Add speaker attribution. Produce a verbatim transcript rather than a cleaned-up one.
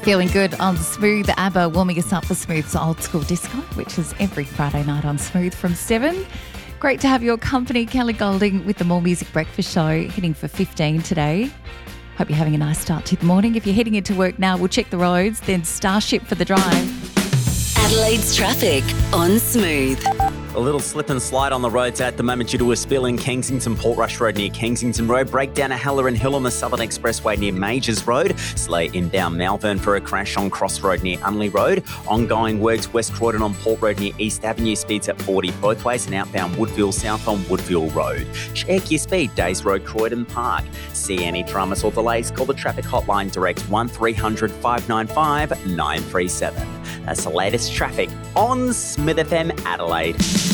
Speaker 1: Feeling good on Smooth. ABBA warming us up for Smooth's Old School Disco, which is every Friday night on Smooth from seven. Great to have your company, Kelly Golding, with the More Music Breakfast Show, hitting for fifteen today. Hope you're having a nice start to the morning. If you're heading into work now, we'll check the roads, then Starship for the drive.
Speaker 2: Adelaide's traffic on Smooth.
Speaker 3: A little slip and slide on the roads at the moment due to a spill in Kensington Portrush Road near Kensington Road. Breakdown at Halloran Hill on the Southern Expressway near Majors Road. Slay inbound Malvern for a crash on Cross Road near Unley Road. Ongoing works West Croydon on Port Road near East Avenue. Speeds at forty both ways, and outbound Woodville South on Woodville Road. Check your speed. Days Road, Croydon Park. See any dramas or delays? Call the traffic hotline direct one three hundred five nine five nine three seven. That's the latest traffic on Smith F M Adelaide.